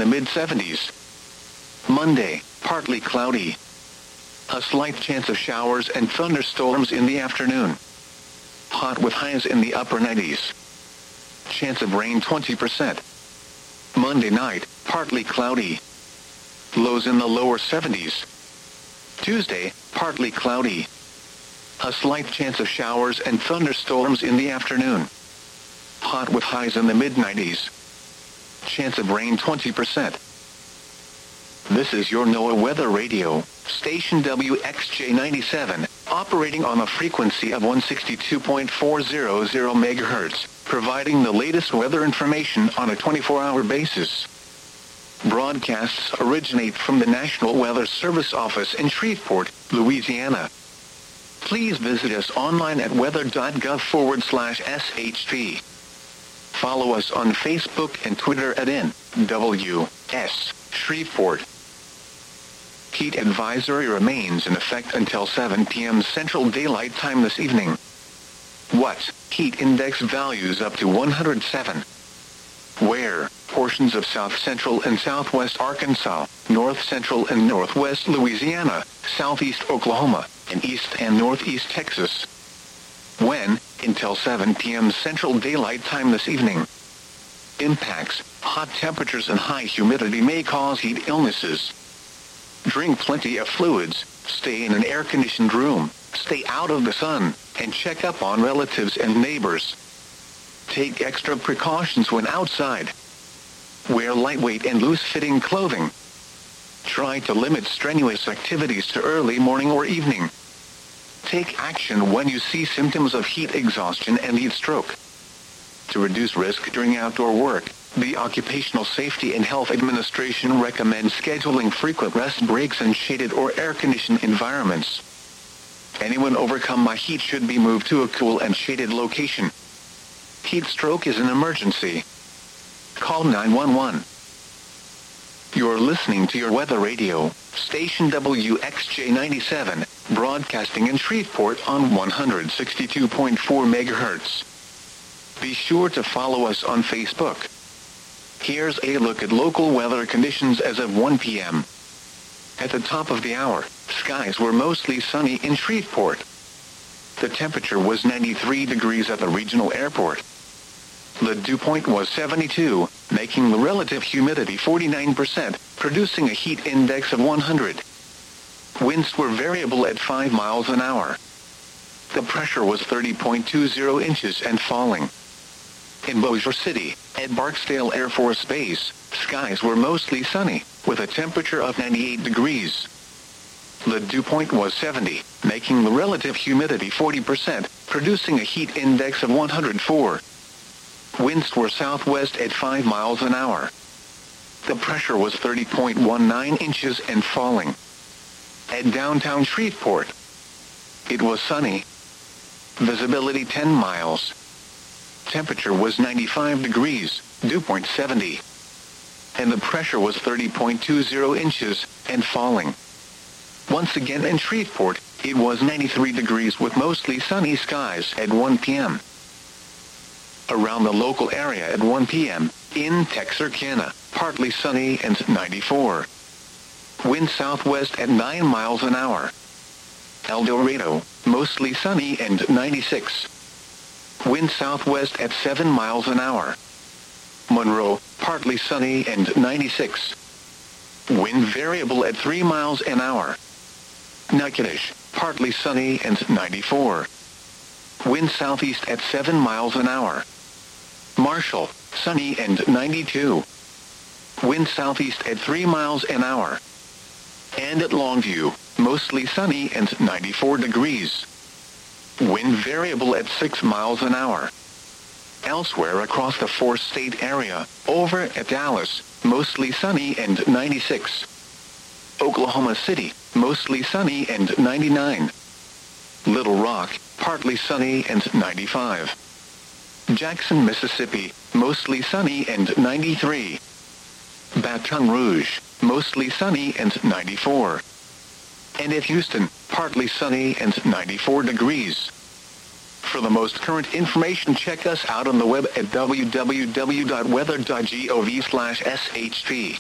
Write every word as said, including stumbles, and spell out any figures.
the mid seventies. Monday, partly cloudy. A slight chance of showers and thunderstorms in the afternoon. Hot with highs in the upper nineties. Chance of rain twenty percent. Monday night, partly cloudy. Lows in the lower seventies. Tuesday, partly cloudy. A slight chance of showers and thunderstorms in the afternoon. Hot with highs in the mid nineties. Chance of rain twenty percent. This is your NOAA Weather Radio, station W X J ninety-seven, operating on a frequency of one sixty-two point four hundred megahertz, providing the latest weather information on a twenty-four hour basis. Broadcasts originate from the National Weather Service office in Shreveport, Louisiana. Please visit us online at weather.gov forward slash SHP. Follow us on Facebook and Twitter at N W S Shreveport. Heat advisory remains in effect until seven p m Central Daylight Time this evening. What? Heat index values up to one hundred seven. Where? Portions of south central and southwest Arkansas, north central and northwest Louisiana, southeast Oklahoma, and east and northeast Texas. When? Until seven p m Central Daylight Time this evening. Impacts: hot temperatures and high humidity may cause heat illnesses. Drink plenty of fluids, stay in an air-conditioned room, stay out of the sun, and check up on relatives and neighbors. Take extra precautions when outside. Wear lightweight and loose-fitting clothing. Try to limit strenuous activities to early morning or evening. Take action when you see symptoms of heat exhaustion and heat stroke. To reduce risk during outdoor work, the Occupational Safety and Health Administration recommends scheduling frequent rest breaks in shaded or air-conditioned environments. Anyone overcome by heat should be moved to a cool and shaded location. Heat stroke is an emergency. Call nine one one. You're listening to your weather radio, station W X J ninety-seven, broadcasting in Shreveport on one sixty-two point four megahertz. Be sure to follow us on Facebook. Here's a look at local weather conditions as of one p m At the top of the hour, skies were mostly sunny in Shreveport. The temperature was ninety-three degrees at the regional airport. The dew point was seventy-two, making the relative humidity forty-nine percent, producing a heat index of one hundred. Winds were variable at five miles an hour. The pressure was thirty point two zero inches and falling. In Bossier City, at Barksdale Air Force Base, skies were mostly sunny, with a temperature of ninety-eight degrees. The dew point was seventy, making the relative humidity forty percent, producing a heat index of one hundred four. Winds were southwest at five miles an hour. The pressure was thirty point one nine inches and falling. At downtown Shreveport, it was sunny. Visibility ten miles. Temperature was ninety-five degrees, dew point seventy. And the pressure was thirty point two zero inches, and falling. Once again in Shreveport, it was ninety-three degrees with mostly sunny skies at one p m Around the local area at one p m, in Texarkana, partly sunny and ninety-four. Wind southwest at nine miles an hour. El Dorado, mostly sunny and ninety-six. Wind southwest at seven miles an hour. Monroe, partly sunny and ninety-six. Wind variable at three miles an hour. Natchitoches, partly sunny and ninety-four. Wind southeast at seven miles an hour. Marshall, sunny and ninety-two. Wind southeast at three miles an hour. And at Longview, mostly sunny and ninety-four degrees. Wind variable at six miles an hour. Elsewhere across the four-state area, over at Dallas, mostly sunny and ninety-six. Oklahoma City, mostly sunny and ninety-nine. Little Rock, partly sunny and ninety-five. Jackson, Mississippi, mostly sunny and ninety-three. Baton Rouge, mostly sunny and ninety-four. And at Houston, partly sunny and ninety-four degrees. For the most current information, check us out on the web at w w w dot weather dot gov slash s h p.